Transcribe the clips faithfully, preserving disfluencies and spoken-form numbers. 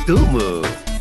untukmu.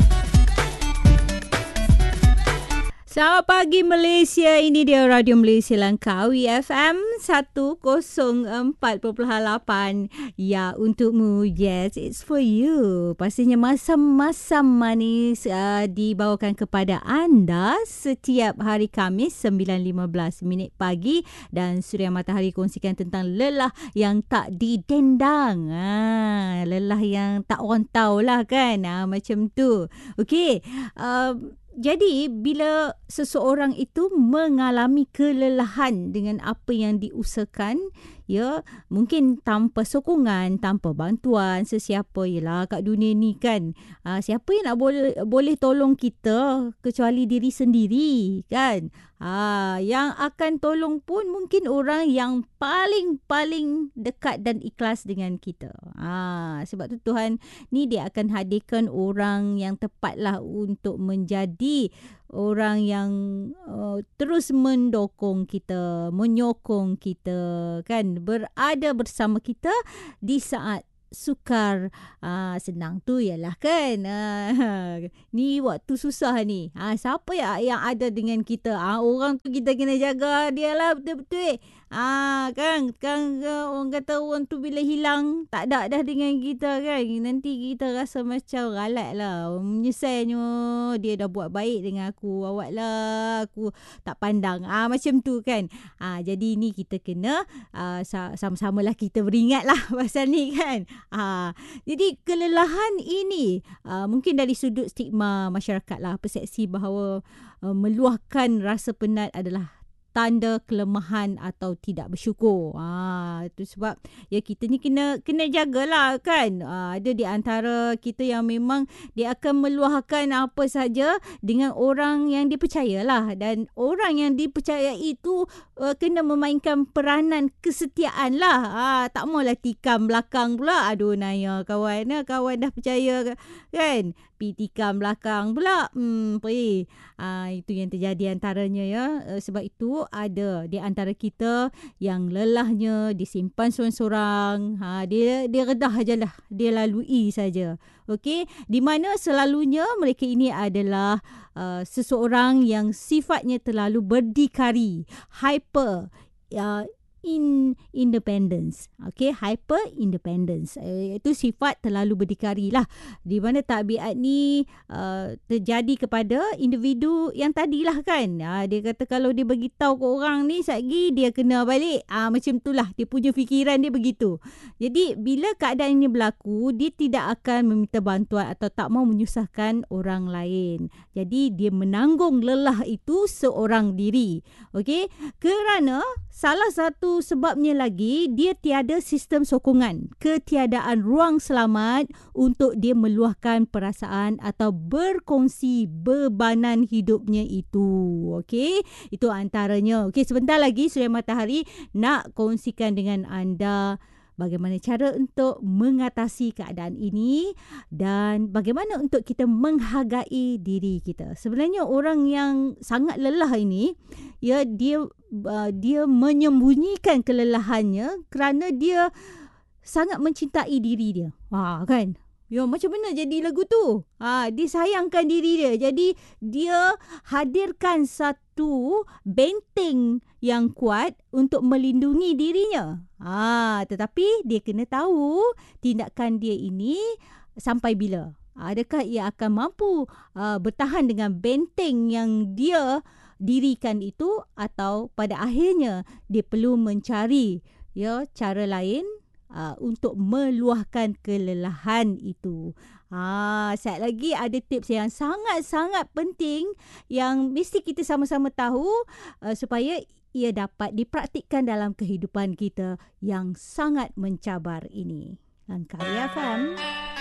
Selamat pagi Malaysia, ini dia Radio Malaysia Langkawi F M seratus empat perpuluhan lapan. Ya, untukmu, yes, it's for you. Pastinya masam-masam manis uh, dibawakan kepada anda setiap hari Khamis sembilan lima belas minit pagi. Dan Suria Matahari kongsikan tentang lelah yang tak didendang. Ha, lelah yang tak orang tahu lah kan. Ha, macam tu. Okey. Uh, Jadi, bila seseorang itu mengalami kelelahan dengan apa yang diusahakan, ya, mungkin tanpa sokongan, tanpa bantuan sesiapa, yalah kat dunia ni kan, aa, siapa yang nak boleh boleh tolong kita kecuali diri sendiri kan. Ha, yang akan tolong pun mungkin orang yang paling-paling dekat dan ikhlas dengan kita. Ha, sebab tu Tuhan ni dia akan hadirkan orang yang tepatlah untuk menjadi orang yang uh, terus mendukung kita, menyokong kita kan, berada bersama kita di saat sukar. uh, senang tu ialah kan, uh, ni waktu susah ni, uh, siapa yang, yang ada dengan kita, uh, orang tu kita kena jaga dia lah betul-betul. Ah, kan, kan uh, orang kata orang tu bila hilang tak ada dah dengan kita kan, nanti kita rasa macam galat lah, menyesalnya dia dah buat baik dengan aku, awak lah aku tak pandang, ah macam tu kan. Ah, jadi ni kita kena uh, sama-sama lah kita beringat lah pasal ni kan. Ah, jadi kelelahan ini uh, mungkin dari sudut stigma masyarakat lah, persepsi bahawa uh, meluahkan rasa penat adalah tanda kelemahan atau tidak bersyukur. Ha, itu sebab ya kita ni kena kena jagalah kan. Ha, ada di antara kita yang memang dia akan meluahkan apa saja dengan orang yang dipercayalah, dan orang yang dipercayai itu uh, kena memainkan peranan kesetiaan lah. Ha, tak maulah tikam belakang pula. Aduh Naya, kawan, kawan dah percaya kan, pi tikam belakang pula. Hmm, pergi. Ha, itu yang terjadi antaranya ya. Uh, sebab itu ada di antara kita yang lelahnya disimpan seorang-seorang. Ha, dia dia redah ajalah, dia lalui saja. Okey, di mana selalunya mereka ini adalah uh, seseorang yang sifatnya terlalu berdikari, hyper, uh, in independence. Okay, hyper independence. Uh, itu sifat terlalu berdikari lah. Di mana tabiat ni uh, terjadi kepada individu yang tadilah kan. Uh, dia kata kalau dia beritahu ke orang ni, satgi dia kena balik. Uh, macam itulah dia punya fikiran dia begitu. Jadi bila keadaan ini berlaku, dia tidak akan meminta bantuan atau tak mau menyusahkan orang lain. Jadi dia menanggung lelah itu seorang diri. Okay, kerana salah satu sebabnya lagi, dia tiada sistem sokongan, ketiadaan ruang selamat untuk dia meluahkan perasaan atau berkongsi bebanan hidupnya itu. Okey, itu antaranya. Okey, sebentar lagi Suria Matahari nak kongsikan dengan anda bagaimana cara untuk mengatasi keadaan ini dan bagaimana untuk kita menghargai diri kita. Sebenarnya orang yang sangat lelah ini, ya, dia uh, dia menyembunyikan kelelahannya kerana dia sangat mencintai diri dia. Wah, kan? Ya, macam mana jadi lagu tu? Ha, dia sayangkan diri dia. Jadi dia hadirkan satu benteng yang kuat untuk melindungi dirinya. Ha, tetapi dia kena tahu tindakan dia ini sampai bila. Adakah ia akan mampu uh, bertahan dengan benteng yang dia dirikan itu, atau pada akhirnya dia perlu mencari ya cara lain Uh, untuk meluahkan kelelahan itu. Ha, sekali lagi ada tips yang sangat-sangat penting yang mesti kita sama-sama tahu uh, supaya ia dapat dipraktikkan dalam kehidupan kita yang sangat mencabar ini. Langkawi F M.